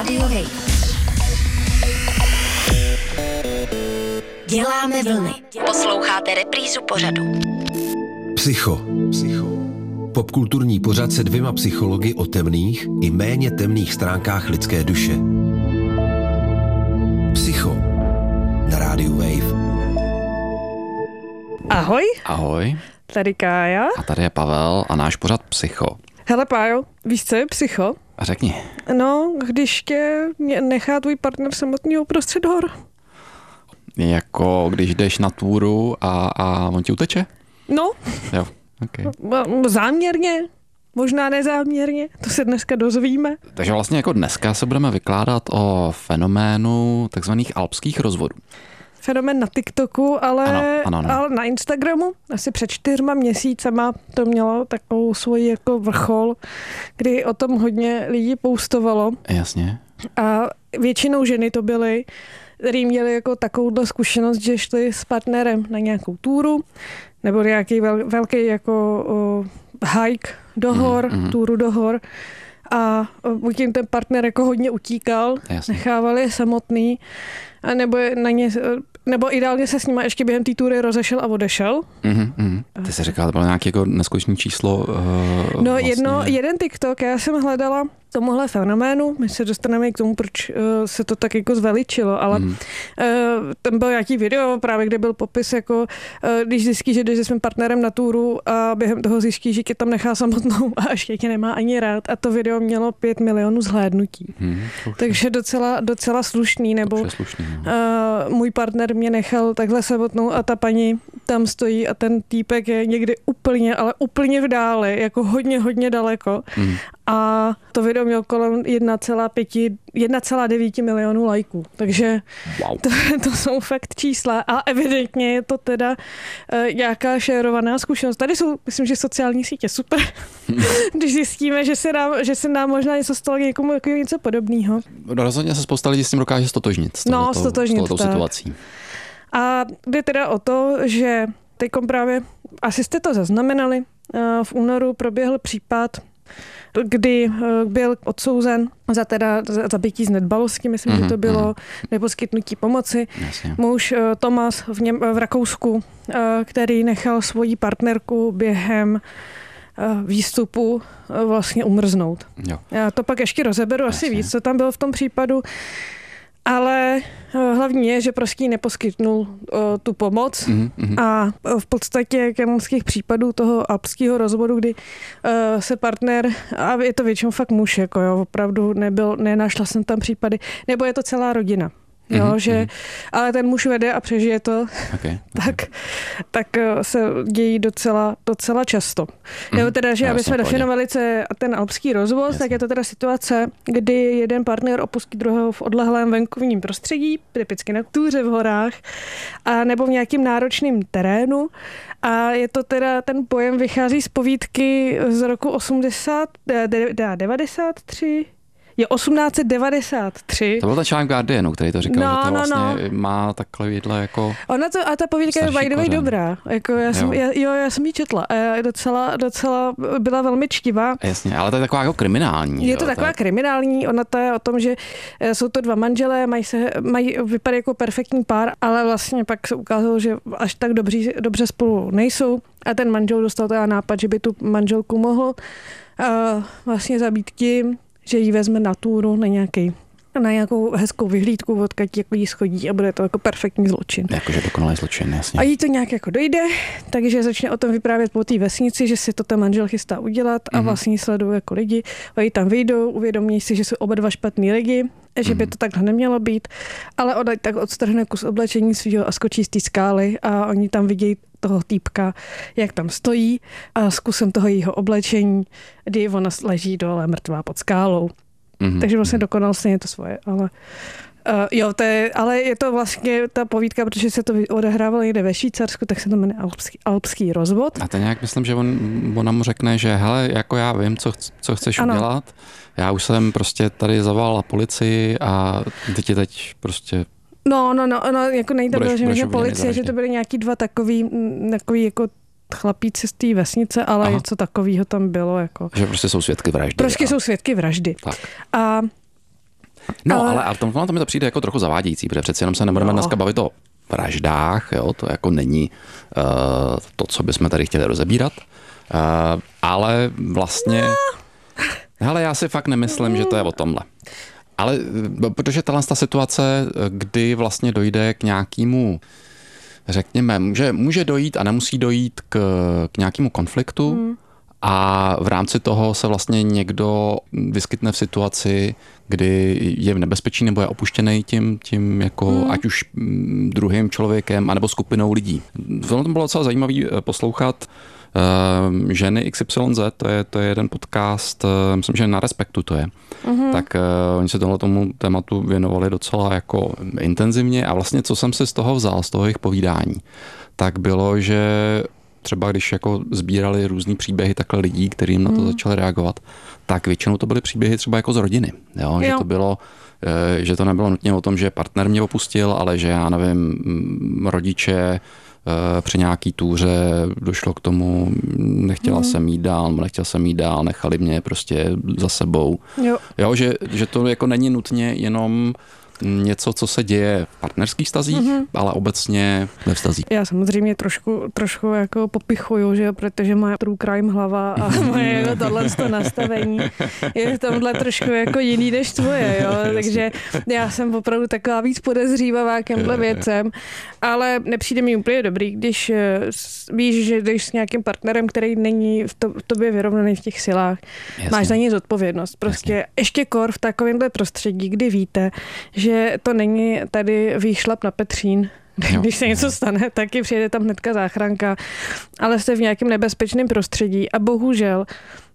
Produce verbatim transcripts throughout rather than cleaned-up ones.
Radio Wave. Děláme vlny. Posloucháte reprízu pořadu. Psycho. Psycho. Popkulturní pořad se dvěma psychologi o temných i méně temných stránkách lidské duše. Psycho. Na rádiu Wave. Ahoj. Ahoj. Tady Kája. A tady je Pavel a náš pořad Psycho. Hele Pájo, víš, co je psycho? A řekni. No, když tě nechá tvůj partner samotného uprostřed hor. Jako když jdeš na túru a, a on ti uteče? No. Jo, okay. Záměrně, možná nezáměrně, to se dneska dozvíme. Takže vlastně jako dneska se budeme vykládat o fenoménu takzvaných alpských rozvodů. Fenomén na TikToku, ale, ano, ano, ano. ale na Instagramu asi před čtyřma měsícema to mělo takovou svoji jako vrchol, kdy o tom hodně lidí postovalo. Jasně. A většinou ženy to byly, který měli jako takovouhle zkušenost, že šli s partnerem na nějakou túru, nebo nějaký vel, velký jako uh, hike do hor, mm, mm. túru do hor. A buď jim ten partner jako hodně utíkal, Jasně. nechával je samotný, a nebo na ně, nebo ideálně se s nima ještě během té túry rozešel a odešel. Mm, mm. Ty jsi říkala, to bylo nějaké jako neskutečné číslo. Uh, no vlastně. jedno, jeden TikTok, já jsem hledala tomuhle fenoménu, my se dostaneme k tomu, proč uh, se to tak jako zveličilo, ale mm. uh, tam byl nějaký video, právě kde byl popis, jako uh, když zjistí, že jdeš se svým partnerem na túru a během toho zjistí, že tě tam nechá samotnou a ještě tě nemá ani rád, a to video mělo pět milionů zhlédnutí. Mm, Takže docela, docela slušný, nebo slušný, no. uh, můj partner mě nechal takhle samotnou a ta paní tam stojí a ten týpek je někdy úplně, ale úplně v dáli, jako hodně, hodně daleko. Mm. A to video mělo kolem jedna celá devět milionů lajků. Takže wow. to, to jsou fakt čísla a evidentně je to teda uh, nějaká šerovaná zkušenost. Tady jsou, myslím, že sociální sítě super. Když zjistíme, že se nám, že se nám možná něco stalo někomu jako něco podobného. Rozhodně se spousta lidí s tím dokáže stotožnit. S no, stotožnit, s situací. A jde teda o to, že teďkom právě, asi jste to zaznamenali, uh, v únoru proběhl případ, kdy byl odsouzen za teda zabití z nedbalosti, myslím, mm-hmm, že to bylo mm. neposkytnutí pomoci. Jasně. Muž Tomas v, něm, v Rakousku, který nechal svoji partnerku během výstupu vlastně umrznout. Jo. Já to pak ještě rozeberu Jasně. asi víc, co tam bylo v tom případu. Ale hlavní je, že prostě neposkytnul uh, tu pomoc mm-hmm. a v podstatě kanonských případů toho alpského rozvodu, kdy uh, se partner, a je to většinou fakt muž, jako jo, opravdu nebyl, nenašla jsem tam případy, nebo je to celá rodina. Jo, mm-hmm. že, ale ten muž vede a přežije to, okay. tak, tak se dějí docela, docela často. Mm-hmm. Jo, teda, že aby jsme definovali ten alpský rozvod, Jasně. tak je to teda situace, kdy jeden partner opustí druhého v odlehlém venkovním prostředí, typicky na túře v horách, a nebo v nějakým náročným terénu. A je to teda, ten pojem vychází z povídky z roku osmdesát, devadesát tři, je osmnáct set devadesát tři. To byl ten článek Guardianu, který to říkal, no, že to no, vlastně no. má takhle jídlo jako... Ona to, a ta povídka je by the way dobrá. Jako já, jsem, jo. Já, jo, já jsem ji četla. A docela, docela byla velmi čtivá. Jasně, ale to je taková jako kriminální. Je to jo, taková tak... kriminální. Ona to je o tom, že jsou to dva manželé, mají, se, mají vypadat jako perfektní pár, ale vlastně pak se ukázalo, že až tak dobří, dobře spolu nejsou. A ten manžel dostal teda nápad, že by tu manželku mohl uh, vlastně zabít tím, že ji vezme na túru na nějaký, na nějakou hezkou vyhlídku, odkud jako jí schodí a bude to jako perfektní zločin. Jakože dokonalý zločin, jasně. A jí to nějak jako dojde, takže začne o tom vyprávět po té vesnici, že si to ten manžel chystá udělat a mm-hmm. vlastně sledují jako lidi. Oni tam vyjdou, uvědomí si, že jsou oba dva špatný lidi, že by to takhle nemělo být, ale ona tak odstrhne kus oblečení svýho a skočí z té skály a oni tam vidějí toho týpka, jak tam stojí a s kusem toho jejího oblečení, kdy ona leží dole mrtvá pod skálou. Mm-hmm. Takže vlastně dokonal stejně to svoje, ale Uh, jo, to je, ale je to vlastně ta povídka, protože se to odehrávalo někde ve Švýcarsku, tak se to jmenuje Alpský, Alpský rozvod. A to nějak myslím, že on, ona mu řekne, že hele, jako já vím, co, co chceš ano. udělat. Já už jsem prostě tady zavolala policii a ty ti teď prostě... No, no, no, no jako nejde bylo, že mě policie, že to byly nějaký dva takový, takový jako chlapíci z té vesnice, ale Aha. něco takového tam bylo. Jako. Že prostě jsou svědky vraždy. Prostě a... jsou svědky vraždy. Tak. A No, ale, ale, ale tomhle to mi to přijde jako trochu zavádějící, protože přeci jenom se nebudeme no. dneska bavit o vraždách, jo, to jako není uh, to, co bychom tady chtěli rozebírat, uh, ale vlastně, hele, já si fakt nemyslím, že to je o tomhle. Ale protože tahle ta situace, kdy vlastně dojde k nějakému, řekněme, může, může dojít a nemusí dojít k, k nějakému konfliktu, hmm. a v rámci toho se vlastně někdo vyskytne v situaci, kdy je v nebezpečí nebo je opuštěný tím, tím jako hmm. ať už druhým člověkem, anebo skupinou lidí. To bylo docela zajímavý poslouchat uh, Ženy iks ypsilon zet, to je, to je jeden podcast, uh, myslím, že na Respektu to je. Hmm. Tak uh, oni se tohle tomu tématu věnovali docela jako intenzivně a vlastně co jsem si z toho vzal, z toho jejich povídání, tak bylo, že třeba když jako sbírali různý příběhy takhle lidí, kterým na to hmm. začali reagovat, tak většinou to byly příběhy třeba jako z rodiny. Jo? Jo. Že to bylo, že to nebylo nutně o tom, že partner mě opustil, ale že já nevím, rodiče při nějaký túře došlo k tomu, nechtěla hmm. jsem jít dál, nechtěl jsem jít dál, nechali mě prostě za sebou. Jo. Jo, že, že to jako není nutně jenom něco, co se děje v partnerských vztazích, mm-hmm. ale obecně ve vztazích. Já samozřejmě trošku, trošku jako popichuju, že protože moje true crime hlava a moje jako tohle nastavení je v tomhle trošku jako jiný než tvoje, jo, takže já jsem opravdu taková víc podezřívavá k těmhle věcem, ale nepřijde mi úplně dobrý, když víš, že jdeš s nějakým partnerem, který není v, to, v tobě vyrovnaný v těch silách, jasně. máš za něj zodpovědnost. Prostě jasně. ještě kor v takovémhle prostředí, kdy víte, že to není tady výšlap na Petřín. Když se něco stane, taky přijede tam hnedka záchranka, ale jste v nějakém nebezpečném prostředí a bohužel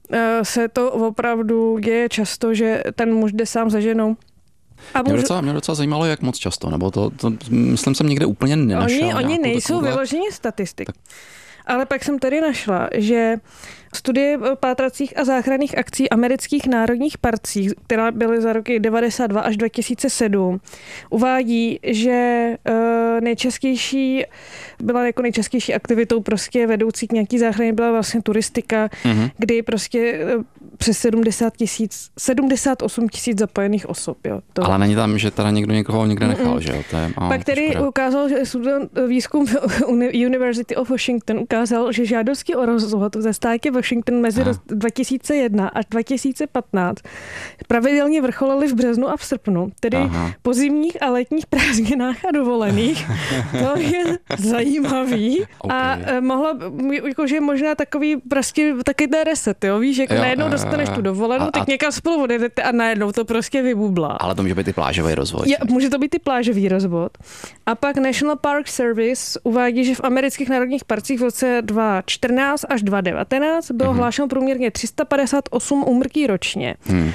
se to opravdu děje často, že ten muž jde sám za ženou. A mě, docela, mě docela zajímalo, jak moc často, nebo to, to myslím jsem někde úplně nenašel. Oni, oni nejsou takovou... vyložení statistik. Tak. Ale pak jsem tady našla, že studie pátracích a záchranných akcí amerických národních parcích, která byly za roky devadesát dva až dva tisíce sedm, uvádí, že nejčastější byla jako nejčastější aktivitou prostě vedoucí k nějaký záchraně byla vlastně turistika, mm-hmm. kdy prostě přes sedmdesát tisíc, sedmdesát osm tisíc zapojených osob. Jo, to. Ale není tam, že teda někdo někoho někde nechal, Mm-mm. že jo? To je, á, Pak tedy ukázal, že výzkum University of Washington ukázal, že žádosti o rozvod ve státě Washington mezi Aha. dva tisíce jedna až dva tisíce patnáct pravidelně vrcholily v březnu a v srpnu, tedy Aha. po zimních a letních prázdninách a dovolených. To je zajímavý. Okay. A mohla, jakože možná takový prostě taky ten reset, jo? Víš, jako jo, najednou dostaneš tu dovolenou, tak někam spolu odjedete a najednou to prostě vybublá. Ale to může být i plážový rozvod. Je, může to být i plážový rozvod. A pak National Park Service uvádí, že v amerických národních parcích v roce dva tisíce čtrnáct až dva tisíce devatenáct bylo mm-hmm. hlášeno průměrně tři sta padesát osm úmrtí ročně. Hmm.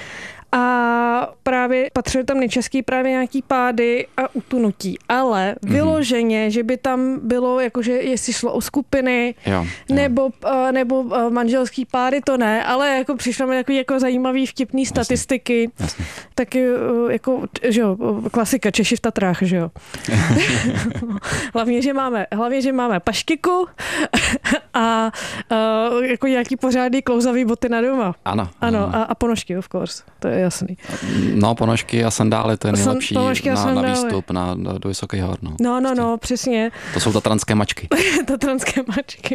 A právě patřily tam nejčastěji právě nějaký pády a utunutí. Ale vyloženě, mm-hmm. že by tam bylo, jakože jestli šlo o skupiny, jo, jo. nebo, nebo manželský pády, to ne, ale jako přišlo mi takový jako zajímavý vtipný jasně. statistiky. Jasně. Taky jako, že jo, klasika, Češi v Tatrách, že jo. hlavně, že máme, hlavně, že máme paštiku a, a jako nějaký pořádný klouzavý boty na doma. Ano. Ano, a, a ponožky, of course. To je jasný. No, ponožky a sandály, to je nejlepší na, na výstup na, do Vysokých hor. No, no, no, no, přesně. To jsou tatranské mačky. tatranské mačky.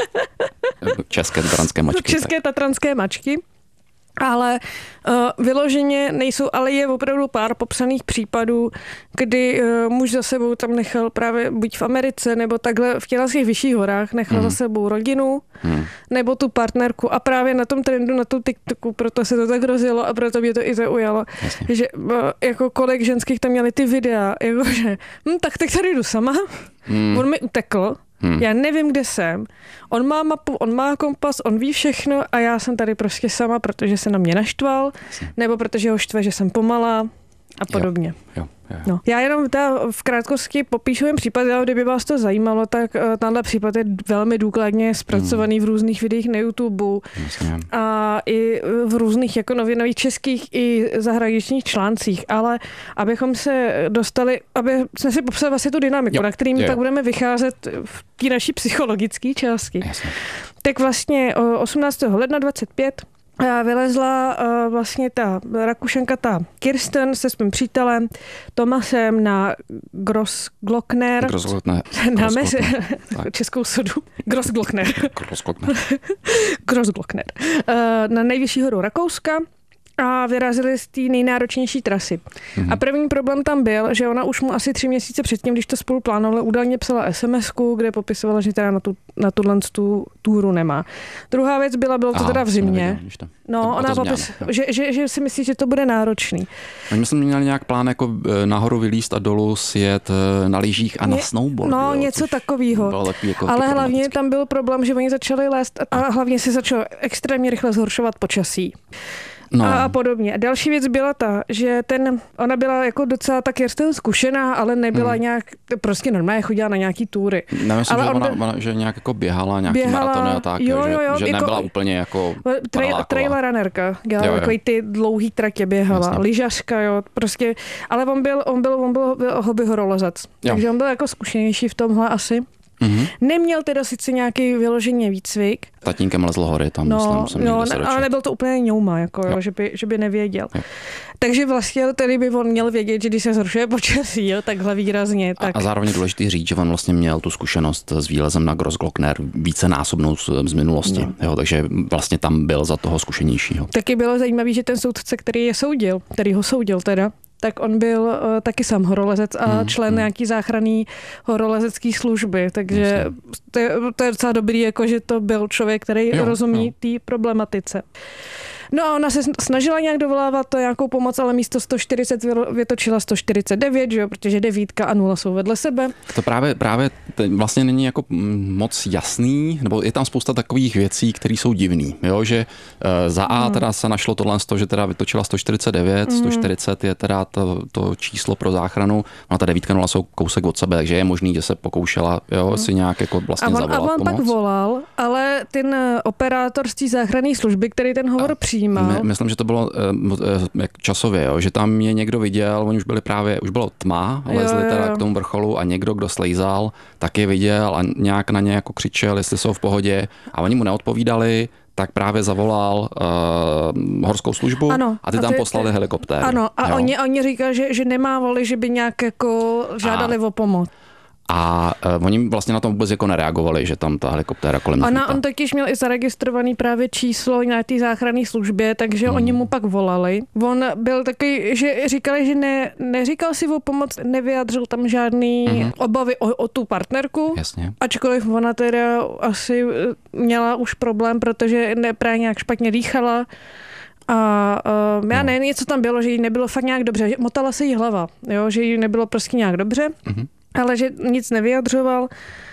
České tatranské mačky. České tak. tatranské mačky. Ale uh, vyloženě nejsou, ale je opravdu pár popsaných případů, kdy uh, muž za sebou tam nechal právě buď v Americe, nebo takhle v těch vyšších horách nechal hmm. za sebou rodinu, hmm. nebo tu partnerku a právě na tom trendu, na tom TikToku, proto se to tak rozjelo a proto mě to i zaujalo, Jasně. že uh, jako kolik ženských tam měli ty videa, jakože, hm, tak teď tady jdu sama, hmm. on mi utekl, Hmm. Já nevím, kde jsem. On má mapu, on má kompas, on ví všechno a já jsem tady prostě sama, protože se na mě naštval, nebo protože ho štve, že jsem pomalá a podobně. Jo, jo, jo. No. Já jenom ta v krátkosti popíšu jen případ, ale kdyby vás to zajímalo, tak tenhle případ je velmi důkladně zpracovaný hmm. v různých videích na YouTube Jasně. a i v různých jako novinových českých i zahraničních článcích, ale abychom se dostali, aby jsme si popsali vlastně tu dynamiku, jo. na kterým jo. tak budeme vycházet v té naší psychologické části. Jasně. Tak vlastně osmnáctého ledna dvacet pět vylezla uh, vlastně ta Rakušanka, ta Kirsten se svým přítelem Tomasem na Grossglockner. Grossglockner. Na mezi, českou sodu. Grossglockner. Grossglockner. Grossglockner. Uh, na nejvyšší horu Rakouska. A vyrazili z té nejnáročnější trasy. Mm-hmm. A první problém tam byl, že ona už mu asi tři měsíce předtím, když to spolu plánovali, údajně psala es em esku, kde popisovala, že teda na tu, na tuhle tu túru nemá. Druhá věc byla, bylo to Aha, teda v zimě. No, ona popis, že, že, že si myslí, že to bude náročný. Oni jsme měli nějak plán jako nahoru vylíst a dolů sjet na lyžích a na snowboardu. No, jo, něco takového. Jako ale hlavně tam byl problém, že oni začali lézt a, a hlavně se začalo extrémně rychle zhoršovat počasí. No. A podobně. A další věc byla ta, že ten, ona byla jako docela tak Kirsten zkušená, ale nebyla hmm. nějak, prostě normálně chodila na nějaký túry. Nemyslím, ale že, ona, byl, ona, že nějak jako běhala nějaký běhala, maratony a tak, jo, jo, jo, že, že jako, nebyla úplně jako trail, trailer runnerka, dělala takový ty dlouhý tratě běhala, Jasně. lyžařka, jo, prostě, ale on byl, on byl, on byl, byl hobby horolezec, takže on byl jako zkušenější v tomhle asi. Mm-hmm. Neměl teda sice nějaký vyloženě výcvik. Tatínkem lezl hory, tam no, myslím, jsem no, někde se dočet. Ale nebyl to úplně ňouma, jako, jo. Že, by, že by nevěděl. Jo. Takže vlastně tedy by on měl vědět, že když se zhoršuje počasí, jo, takhle výrazně. Tak. A, a zároveň důležitý říct, že on vlastně měl tu zkušenost s výlezem na Grossglockner vícenásobnou z, z minulosti. No. Jo, takže vlastně tam byl za toho zkušenějšího. Taky bylo zajímavé, že ten soudce, který je soudil, který ho soudil teda, tak on byl uh, taky sám horolezec a hmm, člen hmm. nějaký záchranný horolezecký služby, takže to je, to je docela dobrý, jako že to byl člověk, který jo, rozumí té problematice. No a ona se snažila nějak dovolávat to nějakou pomoc, ale místo sto čtyřicet vytočila sto čtyřicet devět, že jo, protože devítka a nula jsou vedle sebe. To právě, právě vlastně není jako moc jasný, nebo je tam spousta takových věcí, které jsou divný, jo, že uh, za A teda se našlo tohle, že teda vytočila sto čtyřicet devět, mm. sto čtyřicet je teda to, to číslo pro záchranu, no ta devítka nula jsou kousek od sebe, takže je možný, že se pokoušela, jo, mm. si nějak jako vlastně a on, zavolat pomoc. A on pomoc. Pak volal, ale ten operátor z té záchranné služby, který ten hovor přijal, My, myslím, že to bylo uh, jak časově, jo, že tam je někdo viděl, oni už byli právě, už bylo tma, lezli jo, teda jo. k tomu vrcholu a někdo, kdo slejzal, tak je viděl a nějak na ně jako křičel, jestli jsou v pohodě a oni mu neodpovídali, tak právě zavolal uh, horskou službu ano, a ty a tam ty, poslali ty, helikoptéru. Ano, a oni, oni říkali, že, že nemávali, že by nějak jako žádali a, o pomoc. A uh, oni vlastně na tom vůbec jako nereagovali, že tam ta helikoptéra kolem nich Ona, on totiž měl i zaregistrovaný právě číslo na té záchranné službě, takže hmm. oni mu pak volali. On byl takový, že říkali, že ne, neříkal si o pomoc, nevyjadřil tam žádný hmm. obavy o, o tu partnerku. Jasně. Ačkoliv ona teda asi měla už problém, protože ne, právě nějak špatně dýchala. A uh, já no. ne, něco tam bylo, že jí nebylo fakt nějak dobře. Motala se jí hlava, jo, že jí nebylo prostě nějak dobře. Hmm. Ale že nic nevyjadřoval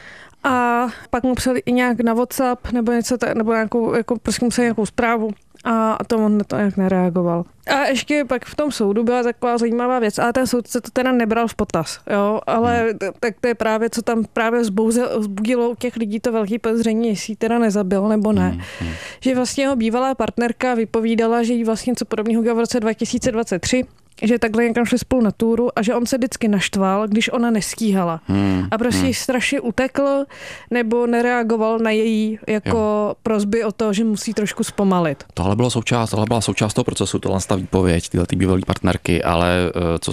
a pak mu psali i nějak na WhatsApp nebo něco, nebo nějakou, jako prostě mu psali nějakou zprávu a to on na to nějak nereagoval. A ještě pak v tom soudu byla taková zajímavá věc, ale ten soudce to teda nebral v potaz, jo, ale hmm. tak to je právě, co tam právě zbudilo u těch lidí to velký podezření, jestli ji teda nezabil nebo ne. Hmm. Hmm. Že vlastně jeho bývalá partnerka vypovídala, že jí vlastně co podobného v roce dva tisíce dvacet tři, že takhle někam šli spolu na túru a že on se vždycky naštval, když ona nestíhala. Hmm, a prostě hmm. jí strašně utekl nebo nereagoval na její jako jo. prosby o to, že musí trošku zpomalit. Tohle bylo součást, tohle byla součást toho procesu, tohle ta výpověď, tyhle ty bývalé partnerky, ale co